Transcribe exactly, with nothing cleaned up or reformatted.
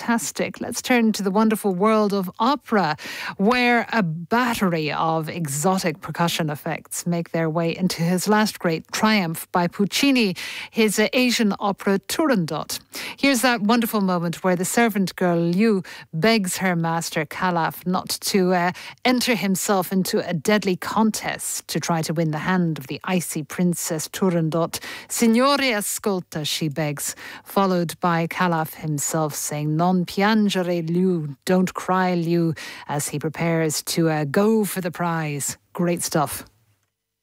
fantastic. Let's turn to the wonderful world of opera, where a battery of exotic percussion effects make their way into his last great triumph by Puccini, his uh, Asian opera Turandot. Here's that wonderful moment where the servant girl Liu begs her master Calaf not to uh, enter himself into a deadly contest to try to win the hand of the icy princess Turandot. Signore ascolta, she begs, followed by Calaf himself saying, Non piangere, Liu, don't cry, Liu, as he prepares to uh, go for the prize. Great stuff.